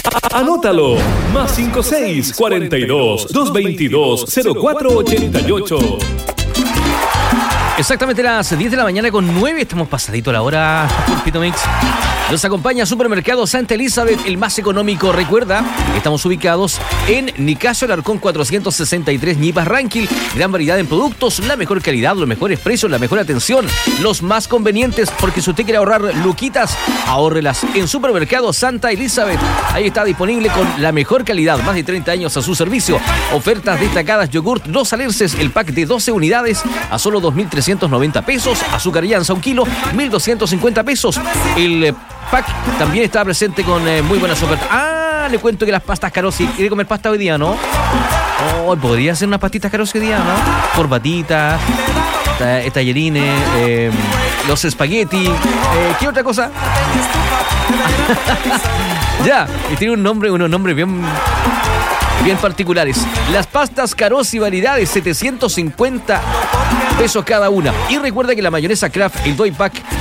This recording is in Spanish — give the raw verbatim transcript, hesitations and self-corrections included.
Anótalo. Más cinco seis, cuarenta y dos, doscientos veintidós, cero cuatro ochenta y ocho. Exactamente las diez de la mañana con nueve. Estamos pasadito la hora, Pulpito Mix. Nos acompaña Supermercado Santa Elizabeth, el más económico. Recuerda, estamos ubicados en Nicasio Alarcón cuatrocientos sesenta y tres, Ñipas Ranquil. Gran variedad en productos, la mejor calidad, los mejores precios, la mejor atención, los más convenientes, porque si usted quiere ahorrar luquitas, ahórrelas en Supermercado Santa Elizabeth. Ahí está disponible con la mejor calidad, más de treinta años a su servicio. Ofertas destacadas: yogurt dos alerces, el pack de doce unidades a solo dos mil trescientos noventa pesos. Azúcar llanza un kilo, mil doscientos cincuenta pesos. El eh, pack también está presente con eh, muy buenas ofertas. Ah, le cuento que las pastas Carosi. ¿Quiere comer pasta hoy día, no? Oh, podría hacer unas pastitas Carosi hoy día, ¿no? Corbatitas, ta- tallarines, eh, los espagueti. Eh, ¿Qué otra cosa? Ya, y tiene un nombre, unos nombres bien... bien particulares. Las pastas Carosi variedades, setecientos cincuenta pesos cada una. Y recuerda que la mayonesa Kraft, el Doy Pack